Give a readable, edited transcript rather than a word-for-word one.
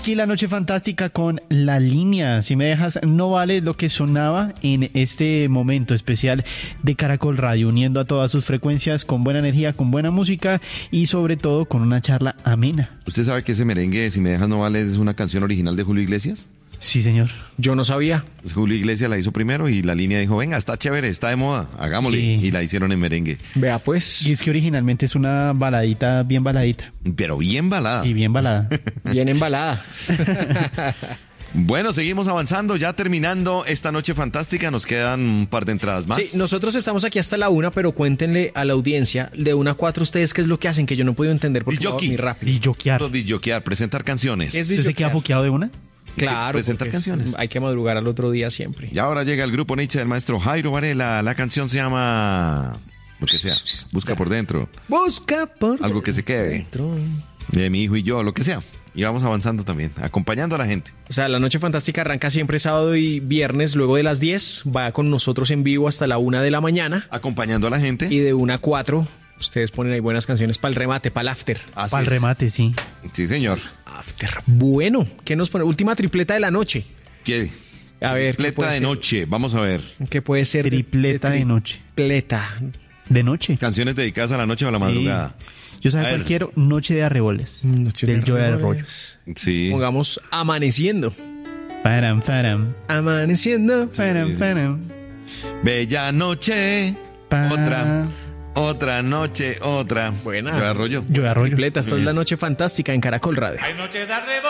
Aquí la noche fantástica con La Línea. Si me dejas, no vale lo que sonaba en este momento especial de Caracol Radio, uniendo a todas sus frecuencias con buena energía, con buena música y sobre todo con una charla amena. ¿Usted sabe que ese merengue, Si me dejas no vale, es una canción original de Julio Iglesias? Sí, señor. Yo no sabía. Pues Julio Iglesias la hizo primero y La Línea dijo, venga, está chévere, está de moda, hagámosle. Sí. Y la hicieron en merengue. Vea pues. Y es que originalmente es una baladita, bien baladita. Pero bien balada. Y bien balada. Bien embalada. Bueno, seguimos avanzando, ya terminando esta noche fantástica, nos quedan un par de entradas más. Sí, nosotros estamos aquí hasta la 1, pero cuéntenle a la audiencia de 1 a 4 ustedes qué es lo que hacen, que yo no he podido entender porque va muy rápido. Y joquear. Disjoquear, presentar canciones. ¿Usted se queda foqueado de una? Claro, presentar canciones. Hay que madrugar al otro día siempre. Y ahora llega el grupo Nietzsche del maestro Jairo Varela. La canción se llama... lo que sea. Busca por dentro. Busca por algo que se quede. dentro. De mi hijo y yo, lo que sea. Y vamos avanzando también, acompañando a la gente. O sea, la Noche Fantástica arranca siempre sábado y viernes, luego de las 10. Va con nosotros en vivo hasta la 1 de la mañana. Acompañando a la gente. Y de 1 a 4, ustedes ponen ahí buenas canciones para el remate, para el after. Para el remate, sí. Sí, señor. After. Bueno, ¿qué nos pone? Última tripleta de la noche. ¿Qué? A ver. Tripleta de noche, vamos a ver. ¿Qué puede ser? Tripleta de noche. Tripleta. ¿De noche? Canciones dedicadas a la noche o a la madrugada. Yo sabía cuál quiero, Noche de Arreboles. Noche del de Joe Arreboles. Arroyo. Sí. Pongamos Amaneciendo. Param, param. Amaneciendo. Param, param. Bella noche. Otra noche, otra. Buena. Joe Arroyo. Joe Arroyo. Tripleta, esta es la Noche Fantástica en Caracol Radio. Hay noches de arrebol.